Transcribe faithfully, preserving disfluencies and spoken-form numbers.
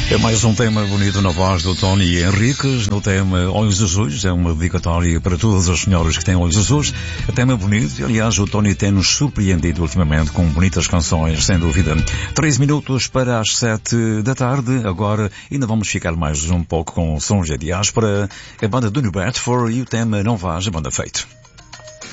É mais um tema bonito na voz do Tony Henriques, no tema Olhos Azuis. É uma dedicatória para todas as senhoras que têm olhos azuis. É tema bonito e, aliás, o Tony tem-nos surpreendido ultimamente com bonitas canções, sem dúvida. Três minutos para as sete da tarde. Agora ainda vamos ficar mais um pouco com sons de diáspora. A banda do New Bedford e o tema Não Vás, a banda Feito.